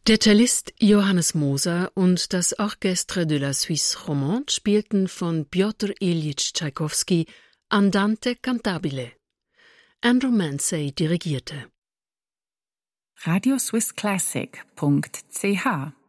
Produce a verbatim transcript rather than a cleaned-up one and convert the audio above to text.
Der Cellist Johannes Moser und das Orchestre de la Suisse Romande spielten von Pjotr Iljitsch Tschaikowski Andante cantabile. Andrew Mansey dirigierte. radioswissclassic punkt c h